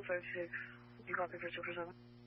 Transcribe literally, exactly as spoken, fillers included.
five six. You copy for two four seven?